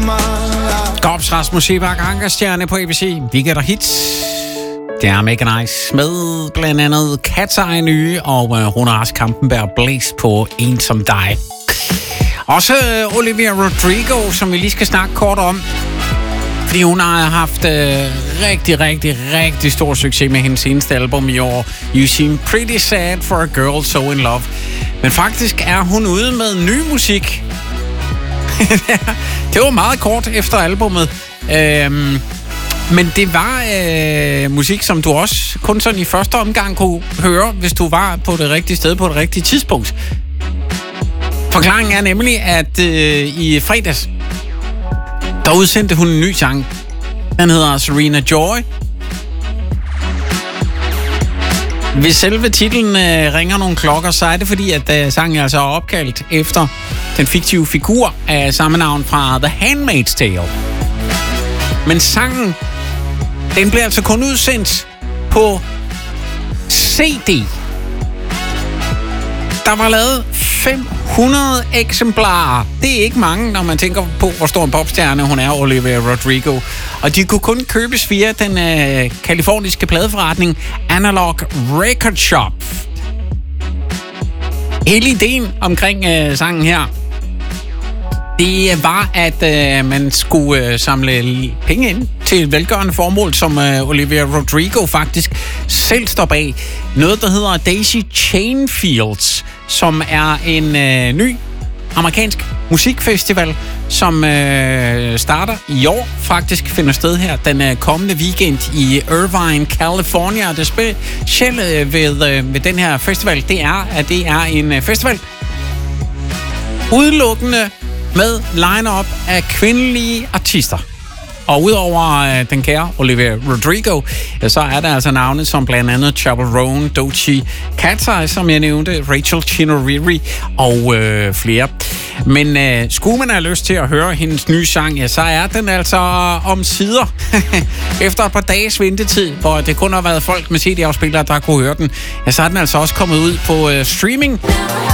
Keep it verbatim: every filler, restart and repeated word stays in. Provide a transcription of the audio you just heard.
Gops Rasmus Sebak, ankerstjerne på A B C. Vi gætter hits. Det er Mega Nice med blandt andet Cat's Eye nye og øh, Rune Ars Kampenberg Blaze på En som dig. Også øh, Olivia Rodrigo, som vi lige skal snakke kort om. Fordi hun har haft øh, rigtig, rigtig, rigtig stor succes med hendes seneste album i år. You Seem Pretty Sad for a Girl So In Love. Men faktisk er hun ude med ny musik. Det var meget kort efter albummet. Øhm, men det var øh, musik, som du også kun sådan i første omgang kunne høre, hvis du var på det rigtige sted på det rigtige tidspunkt. Forklaringen er nemlig, at øh, i fredags, der udsendte hun en ny sang. Den hedder Serena Joy. Hvis selve titlen øh, ringer nogle klokker, så er det fordi, at øh, sangen altså er opkaldt efter den fiktive figur af samme navn fra The Handmaid's Tale. Men sangen, den blev altså kun udsendt på C D. Der var lavet fem hundrede eksemplarer. Det er ikke mange, når man tænker på, hvor stor en popstjerne hun er, Olivia Rodrigo. Og de kunne kun købes via den øh, kaliforniske pladeforretning Analog Record Shop. Hele ideen omkring øh, sangen her, det var, at øh, man skulle øh, samle penge ind til et velgørende formål, som øh, Olivia Rodrigo faktisk selv står bag. Noget, der hedder Daisy Chain Fields, som er en øh, ny amerikansk musikfestival, som øh, starter i år, faktisk finder sted her den øh, kommende weekend i Irvine, California. Det specielle ved, øh, ved den her festival, det er, at det er en øh, festival udelukkende med line-up af kvindelige artister. Og udover øh, den kære Olivia Rodrigo, ja, så er der altså navne som blandt andet Chappell Roan, Doechii, Cat's Eye, som jeg nævnte, Rachel Chinouriri og øh, flere. Men øh, skulle man have lyst til at høre hendes nye sang, ja, så er den altså om sider. Efter et par dages ventetid, hvor det kun har været folk med C D-afspillere, der kunne høre den, ja, så er den altså også kommet ud på øh, streaming.